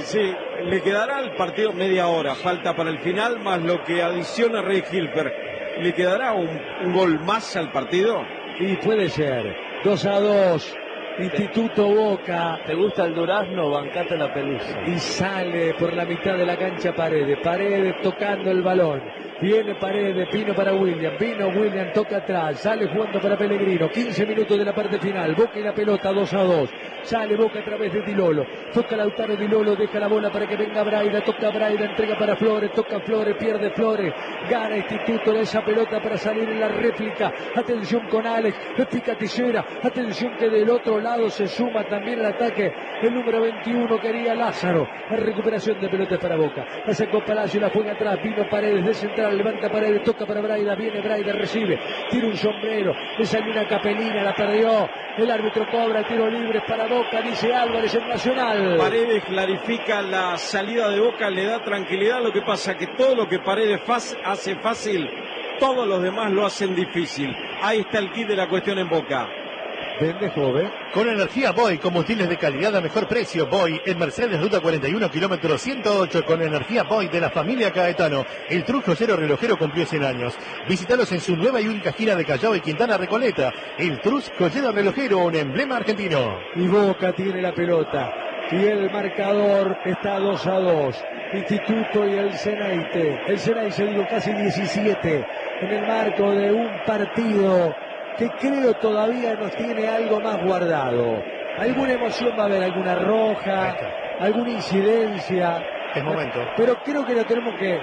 Sí, le quedará al partido media hora, falta para el final, más lo que adiciona Rey Hilfer. ¿Le quedará un gol más al partido? Y puede ser. 2-2. Instituto Boca. ¿Te gusta el durazno? Bancate la pelusa. Y sale por la mitad de la cancha Paredes. Paredes tocando el balón. Viene Paredes, Pino para William. Vino William, toca atrás. Sale jugando para Pellegrino. 15 minutos de la parte final. Boca y la pelota, 2-2. Sale Boca a través de Di Lolo. Toca Lautaro Di Lolo, deja la bola para que venga Braida. Toca Braida, entrega para Flores. Toca Flores, pierde Flores. Gana Instituto de esa pelota para salir en la réplica. Atención con Alex. Réplica Tillera. Atención que del otro lado se suma también el ataque. El número 21 quería Lázaro. La recuperación de pelotas para Boca. La sacó Palacio, la juega atrás. Vino Paredes de central. Levanta Paredes, toca para Braida, viene Braida, recibe, tira un sombrero, le salió una capelina, la perdió, el árbitro cobra, tiro libre para Boca, dice Álvarez en Nacional. Paredes clarifica la salida de Boca, le da tranquilidad, lo que pasa que todo lo que Paredes hace fácil, todos los demás lo hacen difícil. Ahí está el kit de la cuestión en Boca. Vende joven. Con energía Boy, combustibles de calidad a mejor precio. Boy en Mercedes, ruta 41, kilómetro 108. Con energía Boy de la familia Caetano. El Trus Joyero Relojero cumplió 100 años. Visítalos en su nueva y única esquina de Callao y Quintana Recoleta. El Trus Joyero Relojero, un emblema argentino. Y Boca tiene la pelota. Y el marcador está 2-2. Instituto y el Ceneice. El Ceneice, digo, casi 17. En el marco de un partido que creo todavía nos tiene algo más guardado. Alguna emoción va a haber, alguna roja, alguna incidencia. Es momento. Pero creo que lo tenemos que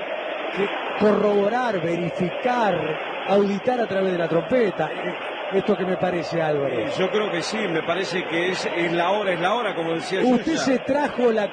corroborar, verificar, auditar a través de la trompeta. Esto que me parece, Álvarez. Yo creo que sí, me parece que es la hora, como decía yo. Usted se trajo la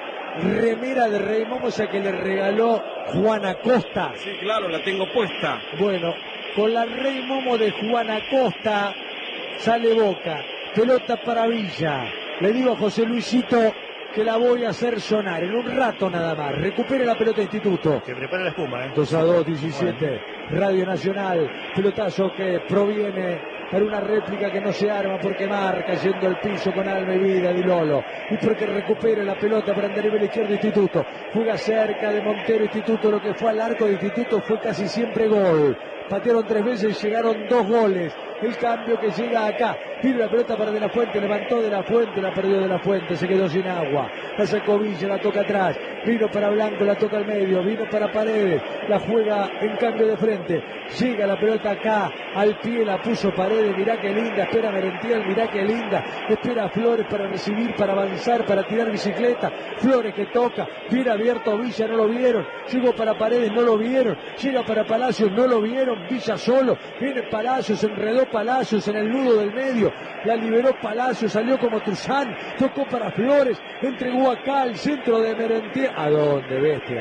remera de Rey Momosa que le regaló Juan Acosta. Sí, claro, la tengo puesta. Bueno, con la Rey Momo de Juan Acosta sale Boca. Pelota para Villa. Le digo a José Luisito que la voy a hacer sonar en un rato nada más. Recupere la pelota Instituto. Que prepara la espuma, 2-2, 17. Radio Nacional. Pelotazo que proviene para una réplica que no se arma porque marca yendo al piso con alma y vida Di Lolo. Y porque recupere la pelota para andar nivel izquierdo Instituto. Juega cerca de Montero Instituto. Lo que fue al arco de Instituto fue casi siempre gol. Patearon 3 veces, llegaron 2 goles. El cambio que llega acá. Tira la pelota para De La Fuente, levantó De La Fuente, la perdió De La Fuente, se quedó sin agua. La sacó Villa, la toca atrás. Vino para Blanco, la toca al medio. Vino para Paredes, la juega en cambio de frente. Llega la pelota acá, al pie la puso Paredes. Mirá qué linda, espera Merentiel, mirá qué linda. Espera Flores para recibir, para avanzar, para tirar bicicleta. Flores que toca, viene abierto Villa, no lo vieron. Llegó para Paredes, no lo vieron. Llega para Palacios, no lo vieron. Villa solo, viene Palacios, enredó Palacios en el nudo del medio, la liberó Palacios, salió como Truzán, tocó para Flores, entregó acá al centro de Merentiel. ¿A dónde, bestia?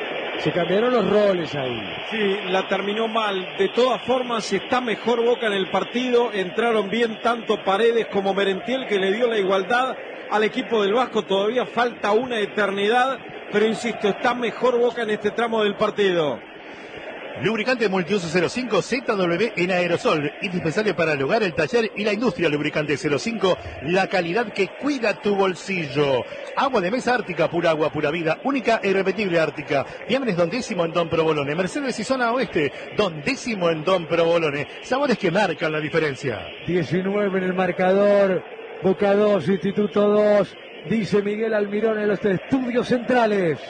Se cambiaron los roles ahí. Sí, la terminó mal. De todas formas, está mejor Boca en el partido. Entraron bien tanto Paredes como Merentiel, que le dio la igualdad al equipo del Vasco. Todavía falta una eternidad, pero insisto, está mejor Boca en este tramo del partido. Lubricante Multiuso 05 ZW en aerosol, indispensable para el hogar, el taller y la industria. Lubricante 05, la calidad que cuida tu bolsillo. Agua de mesa Ártica, pura agua, pura vida, única e irrepetible Ártica. Viámenes Don Décimo en Don Provolone, Mercedes y zona oeste, Don Décimo en Don Provolone. Sabores que marcan la diferencia. 19 en el marcador, Boca 2, Instituto 2, dice Miguel Almirón en los estudios centrales.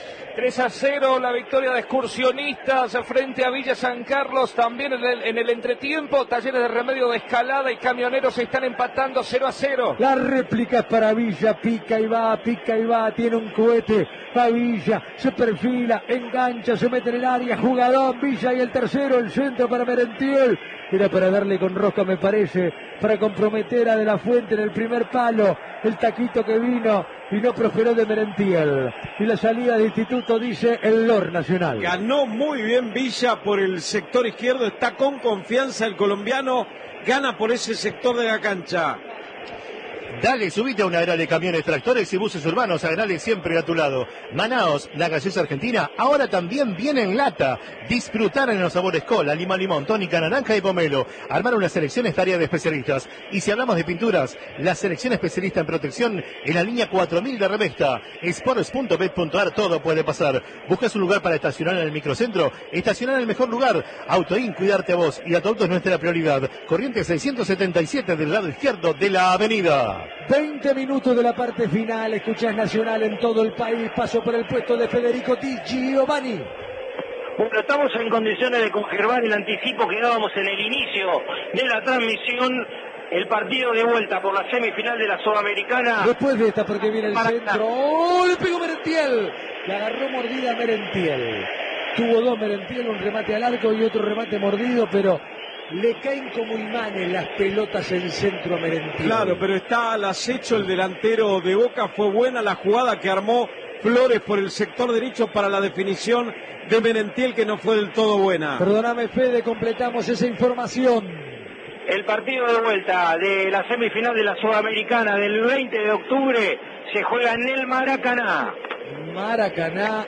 3-0 la victoria de Excursionistas frente a Villa San Carlos. También en el entretiempo, Talleres de Remedio de Escalada y Camioneros están empatando 0-0. La réplica es para Villa, pica y va, tiene un cohete a Villa, se perfila, engancha, se mete en el área, jugador Villa y el tercero, el centro para Merentiel. Era para darle con rosca, me parece, para comprometer a De La Fuente en el primer palo. El taquito que vino y no prosperó de Merentiel. Y la salida de Instituto, dice el Lord Nacional. Ganó muy bien Villa por el sector izquierdo, está con confianza el colombiano, gana por ese sector de la cancha. Dale, subite a una era de camiones, tractores y buses urbanos, Agrale siempre a tu lado. Manaos, la gaseosa argentina, ahora también viene en lata. Disfrutar en los sabores cola, lima, limón, tónica, naranja y pomelo. Armar una selección es tarea de especialistas. Y si hablamos de pinturas, la selección especialista en protección en la línea 4000 de Revesta. Sports.bet.ar, todo puede pasar. ¿Buscas un lugar para estacionar en el microcentro? Estacionar en el mejor lugar. Autoin, cuidarte a vos y a tu auto es nuestra prioridad. Corriente 677 del lado izquierdo de la avenida. 20 minutos de la parte final. Escuchás Nacional en todo el país. Paso por el puesto de Federico Di Giovanni. Bueno, estamos en condiciones de confirmar el anticipo que dábamos en el inicio de la transmisión. El partido de vuelta por la semifinal de la Sudamericana. Después de esta, porque viene el centro. ¡Oh! Le pegó Merentiel. Le agarró mordida Merentiel. Tuvo dos Merentiel, un remate al arco y otro remate mordido, pero le caen como imanes las pelotas en centro a Merentiel. Claro, pero está al acecho el delantero de Boca. Fue buena la jugada que armó Flores por el sector derecho para la definición de Merentiel, que no fue del todo buena. Perdóname, Fede, completamos esa información. El partido de vuelta de la semifinal de la Sudamericana del 20 de octubre se juega en el Maracaná. Maracaná,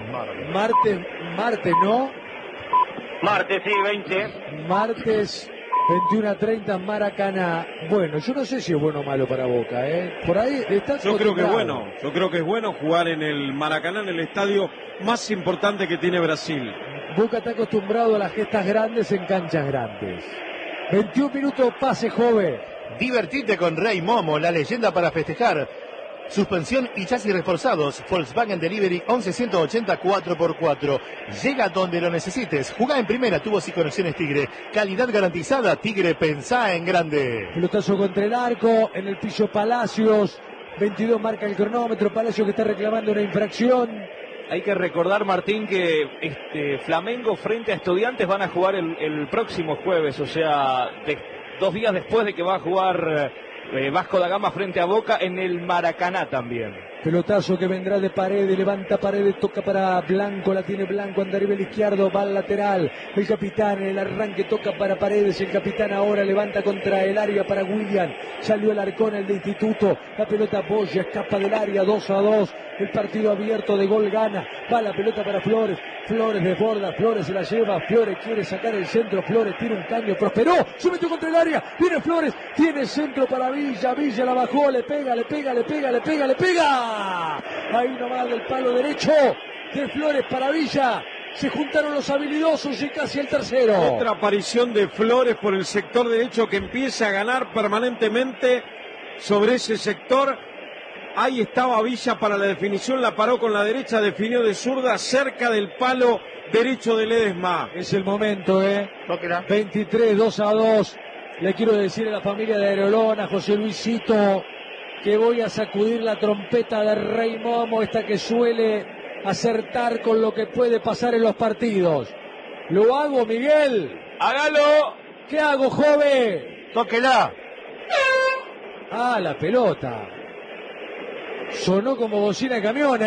martes, ¿no? Martes, sí, 20. Martes, 21:30, Maracaná. Bueno, yo no sé si es bueno o malo para Boca, ¿eh? Por ahí está. Yo creo que es bueno. Yo creo que es bueno jugar en el Maracaná, en el estadio más importante que tiene Brasil. Boca está acostumbrado a las gestas grandes en canchas grandes. 21 minutos, pase, joven. Divertite con Rey Momo, la leyenda para festejar. Suspensión y chasis reforzados. Volkswagen Delivery 11180 4x4. Llega donde lo necesites. Jugá en primera, tubos y conexiones Tigre. Calidad garantizada. Tigre, pensá en grande. Pelotazo contra el arco. En el piso Palacios. 22 marca el cronómetro. Palacios que está reclamando una infracción. Hay que recordar, Martín, que Flamengo frente a Estudiantes van a jugar el próximo jueves, o sea, 2 días después de que va a jugar Vasco da Gama frente a Boca en el Maracaná también. Pelotazo que vendrá de Paredes, levanta Paredes, toca para Blanco, la tiene Blanco, anda arriba el izquierdo, va al lateral, el capitán en el arranque toca para Paredes, el capitán ahora levanta contra el área para William, salió el Arcón, el de Instituto, la pelota Boya, escapa del área, 2-2, el partido abierto de gol gana, va la pelota para Flores, Flores desborda, Flores se la lleva, Flores quiere sacar el centro, Flores tiene un caño, prosperó, se metió contra el área, viene Flores, tiene centro para Villa, Villa la bajó, le pega, ahí nomás del palo derecho de Flores para Villa, se juntaron los habilidosos y casi el tercero. Otra aparición de Flores por el sector derecho que empieza a ganar permanentemente sobre ese sector. Ahí estaba Villa para la definición, la paró con la derecha, definió de zurda cerca del palo derecho de Ledesma. Es el momento, 23, 2-2. Le quiero decir a la familia de Aerolón, a José Luisito, que voy a sacudir la trompeta de Rey Momo, esta que suele acertar con lo que puede pasar en los partidos. ¿Lo hago, Miguel? ¡Hágalo! ¿Qué hago, joven? Tóquela. Ah, la pelota. Sonó como bocina de camión,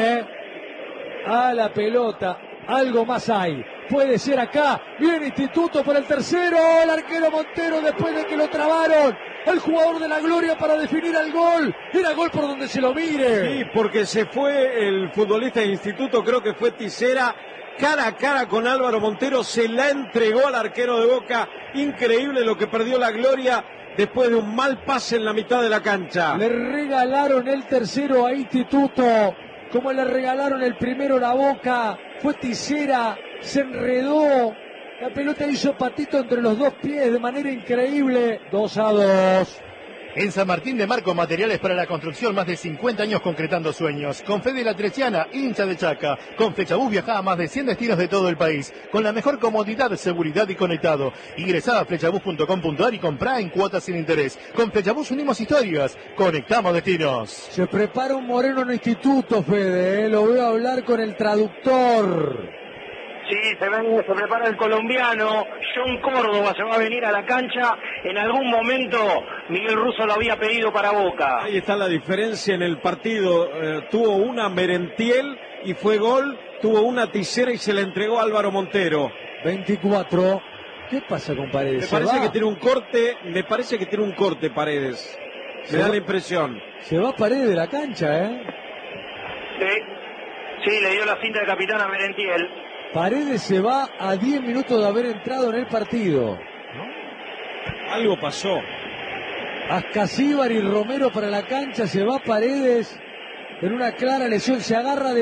Ah, la pelota. Algo más hay. Puede ser acá. Viene Instituto por el tercero. El arquero Montero después de que lo trabaron. El jugador de la gloria para definir al gol. Era gol por donde se lo mire. Sí, porque se fue el futbolista de Instituto, creo que fue Tisera, cara a cara con Álvaro Montero. Se la entregó al arquero de Boca. Increíble lo que perdió la gloria después de un mal pase en la mitad de la cancha. Le regalaron el tercero a Instituto, como le regalaron el primero a Boca. Fue Tisera, se enredó, la pelota hizo patito entre los dos pies de manera increíble. 2-2. En San Martín de Marco, materiales para la construcción, más de 50 años concretando sueños. Con Fede La Treciana, hincha de Chaca. Con Flechabús viajá a más de 100 destinos de todo el país. Con la mejor comodidad, seguridad y conectado. Ingresá a flechabús.com.ar y comprá en cuotas sin interés. Con Flechabús unimos historias. Conectamos destinos. Se prepara un moreno en Instituto, Fede. Lo veo hablar con el traductor. Sí, se prepara el colombiano, John Córdoba se va a venir a la cancha. En algún momento Miguel Russo lo había pedido para Boca. Ahí está la diferencia en el partido. Tuvo una Merentiel y fue gol. Tuvo una Tisera y se la entregó a Álvaro Montero. 24. ¿Qué pasa con Paredes? Me parece que tiene un corte Paredes. Me da la impresión. Se va Paredes de la cancha, ¿eh? Sí, le dio la cinta de capitán a Merentiel. Paredes se va a 10 minutos de haber entrado en el partido. Algo pasó. Ascasíbar y Romero para la cancha, se va Paredes en una clara lesión, se agarra de